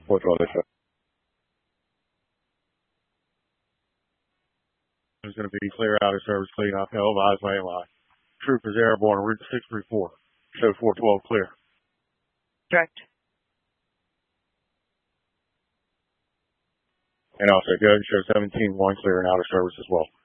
412 this way. It's going to be clear out of service, clean up, held eyes mainline. Troopers airborne, route 634. Show 412 clear. Direct. And also go show 17-1 clear and out of service as well.